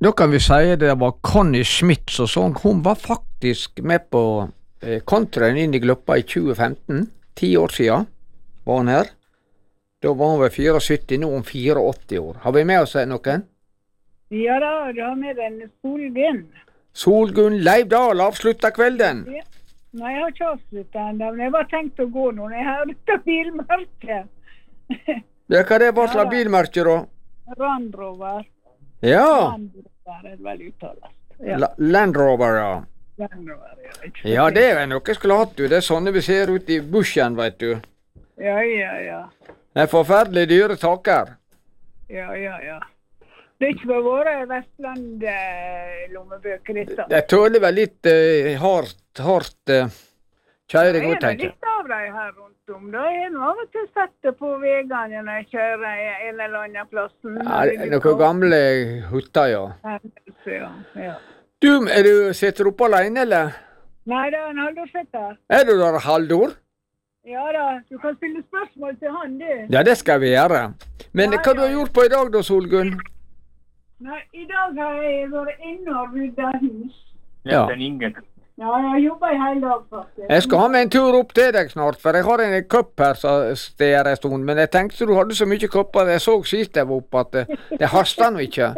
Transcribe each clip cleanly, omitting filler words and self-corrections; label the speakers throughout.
Speaker 1: Da kan vi si det var Connie Schmidt som sang. Hun var faktisk med på Kontraen inn i Gloppa i 2015. 10 år siden var hun her. Da var hun vel 74, nå er hun 84 år. Har vi med oss noen?
Speaker 2: Ja da, du har med den Solgunn.
Speaker 1: Solgunn Leivdal avslutta kvelden.
Speaker 2: Ja. Nei, jeg har ikke avsluttet enda, men jeg var tenkt å gå nå. Jeg har lyttet bilmerket.
Speaker 1: Ja, hva det var slags bilmerke da?
Speaker 2: Land Rover.
Speaker 1: Ja.
Speaker 2: Land Rover er det vel uttales. Ja.
Speaker 1: Land Rover, ja.
Speaker 2: Land Rover, ja.
Speaker 1: Ja, det er noe jeg skulle hatt, du. Det er sånne vi ser ut i bushen, vet du.
Speaker 2: Ja.
Speaker 1: Det er forferdelig dyre taker.
Speaker 2: Ja. Det er ikke for våre Vestland-lommebøker, dette.
Speaker 1: Det tåler vel litt hardt kjøring,
Speaker 2: Det er
Speaker 1: tenker jeg.
Speaker 2: litt av dem her rundt om. Da er jeg av og til sett det på vegene når jeg kjører en eller annen plassen.
Speaker 1: Ja, noen gamle hutter, ja.
Speaker 2: Ja.
Speaker 1: Du, sitter du oppe alene, eller?
Speaker 2: Nei, det er en Haldor sitter.
Speaker 1: Er du der, Haldor?
Speaker 2: Ja da, du kan stille spørsmål til han, du.
Speaker 1: Ja, det skal vi gjøre. Men
Speaker 2: Ja,
Speaker 1: hva du har gjort på i dag da, Solgunn?
Speaker 2: Nei, i dag har jeg vært inne og ryddet hus.
Speaker 1: Ja.
Speaker 2: Ja, jeg har jobbet i hele dag, faktisk.
Speaker 1: Jeg skal ha med en tur opp til deg snart, for jeg har en kopp her som står en stund. Men jeg tenkte du hadde så mye kopper, jeg så sist jeg var oppe at det haster nå ikke.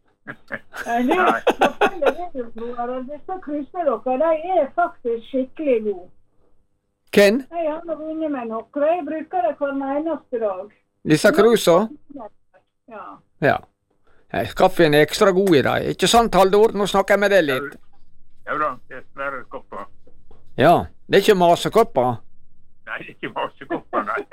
Speaker 2: Disse krysser dere, de er faktisk skikkelig gode.
Speaker 1: Hvem?
Speaker 2: Jeg har nå vunnet med noe, jeg bruker det hver eneste dag.
Speaker 1: Disse kruser?
Speaker 2: Ja.
Speaker 1: Ja. Kaffen er ekstra god i dag. Ikke sant, Haldor? Nå snakker jeg med deg litt.
Speaker 3: Ja da, det er svære kopper.
Speaker 1: Ja, det er ikke masekopper.
Speaker 3: Nei, det er ikke masekopper, nei.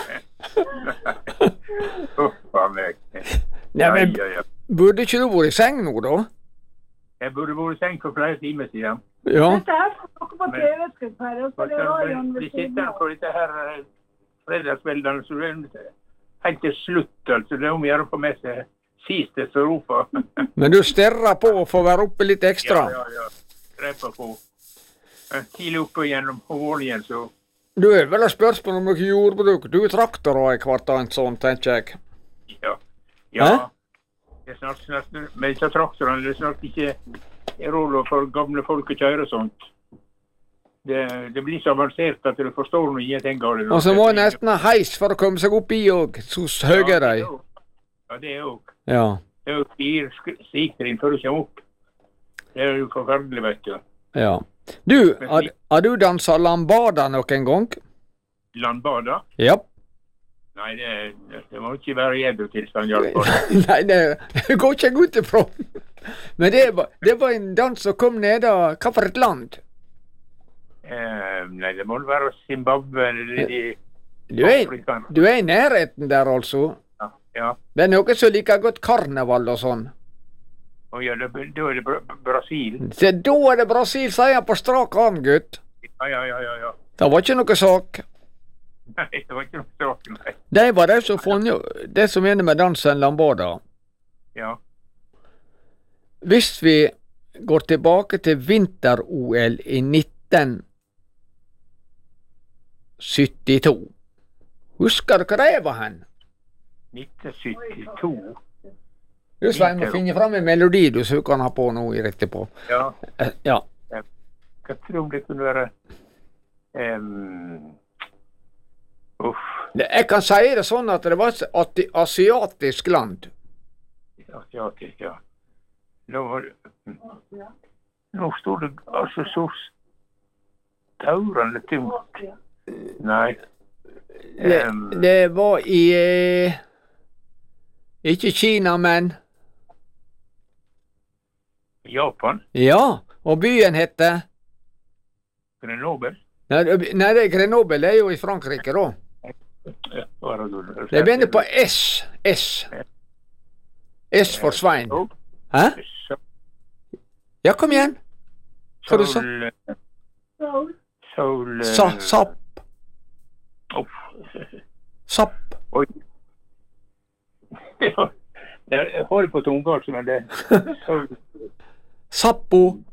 Speaker 3: Kopper meg.
Speaker 1: Ja, men burde ikke du vært i seng nå, da?
Speaker 3: Jeg burde vært i seng for flere timer siden.
Speaker 1: Ja.
Speaker 2: Dette her skal dere på TV-skapet, så det var jo en
Speaker 3: Vi sitter på dette her fredagskveldene, så det er helt til slutt, altså. Det er om å gjøre på med seg siste sofa.
Speaker 1: Men du stirrer på å få være oppe litt ekstra.
Speaker 3: Ja. Trepper på. Tidlig oppe gjennom våren, så.
Speaker 1: Du er vel et spørsmål om noe jordbruk. Du er traktorer i hvert annet sånn, tenker jeg.
Speaker 3: Ja.
Speaker 1: Hæ?
Speaker 3: Det er snart, med disse traktorene, det er snart ikke råd for gamle folk å kjøre sånt. Det blir så avansert at du forstår noe ingenting av det.
Speaker 1: Og så må jeg nesten ha heis for å komme seg opp i og så høye de.
Speaker 3: Ja, det er jo.
Speaker 1: Ja.
Speaker 3: Det er jo 4 stigtrinn før du kommer opp. Det er jo forferdelig, vet du.
Speaker 1: Ja. Du, har du danset lambada noen gang?
Speaker 3: Landbada?
Speaker 1: Ja.
Speaker 3: Nei, det må ikke være edrutilstand, i alle fall.
Speaker 1: Nei, det går ikke jeg ut ifra. Men det var en dans som kom ned av hva for et land?
Speaker 3: Nei, det må være Zimbabwe eller Afrika.
Speaker 1: Du er i nærheten der, altså?
Speaker 3: Ja.
Speaker 1: Det er noen som liker godt karneval og sånn.
Speaker 3: Ja, da er det Brasil.
Speaker 1: Se, da er det Brasil, sier jeg på strak arm, gutt.
Speaker 3: Ja.
Speaker 1: Det var ikke noe sak.
Speaker 3: Nei, det var ikke noe sak, nei.
Speaker 1: Det var det som mener med dansen lambada.
Speaker 3: Ja.
Speaker 1: Hvis vi går tilbake til vinter-OL i 1972, husker du hva det var hen?
Speaker 3: 1972.
Speaker 1: Du, Svein, må finne fram en melodi du så kan ha på noe i rett på.
Speaker 3: Ja.
Speaker 1: Ja.
Speaker 3: Hva tror du det kunne være?
Speaker 1: Jeg kan si det sånn at det var et asiatisk land.
Speaker 3: Asiatisk, ja. Nå står det altså så staurende tungt. Nei.
Speaker 1: Det var i ikke Kina, men
Speaker 3: Japan?
Speaker 1: Ja, og byen heter
Speaker 3: Grenoble?
Speaker 1: Nei, det er Grenoble, det er jo i Frankrike da. Det begynner på S. S for Svein. Hæ? Ja, kom igjen. Hva du sa? Sapp. Sapp.
Speaker 3: Oi. Jeg har det på tunga, men det...
Speaker 1: Sappo.